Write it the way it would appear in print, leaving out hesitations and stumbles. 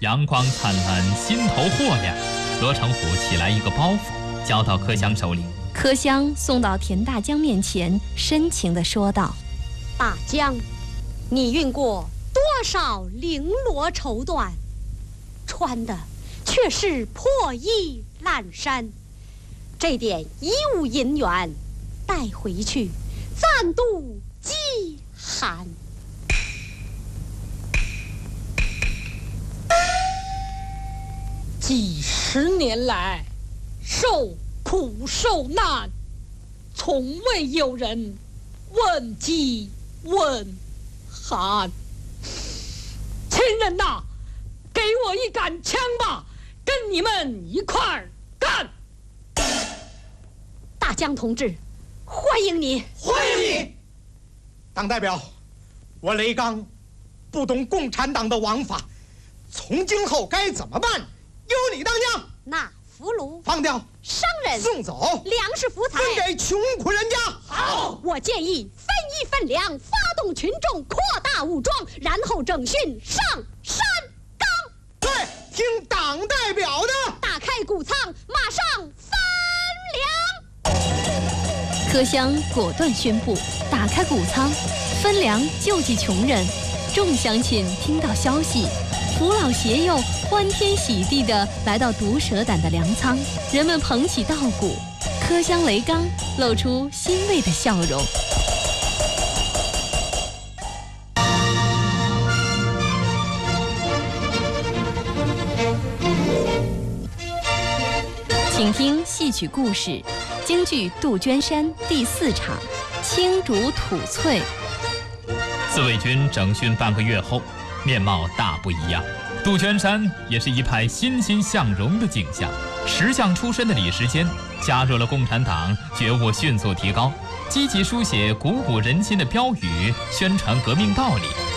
阳光灿烂，心头豁亮。罗成虎起来一个包袱，交到柯湘手里。 柯湘送到田大江面前，深情地说道：“ 大江，你运过多少绫罗绸缎，穿的却是破衣烂衫。这点衣物银元带回去，暂度饥寒。 几十年来，受苦受难，从未有人问饥问寒。亲人呐，给我一杆枪吧，跟你们一块儿干！ 大江同志，欢迎你！ 欢迎你！党代表，我雷刚不懂共产党的王法，从今后该怎么办？由你当家。 那俘虏放掉， 商人送走， 粮食福财分给穷苦人家。 好，我建议分一分粮，发动群众，扩大武装，然后整训上山岗。 对，听党代表的。 打开谷仓，马上分粮。 柯湘果断宣布打开谷仓，分粮救济穷人。众乡亲听到消息，扶老携幼，欢天喜地地来到毒蛇胆的粮仓，人们捧起稻谷，柯湘雷刚露出欣慰的笑容。请听戏曲故事，京剧《杜鹃山》第4场《青竹吐翠》。 自卫军整训半个月后，面貌大不一样。杜鹃山也是一派欣欣向荣的景象。石匠出身的李时坚加入了共产党，觉悟迅速提高，积极书写鼓舞人心的标语，宣传革命道理，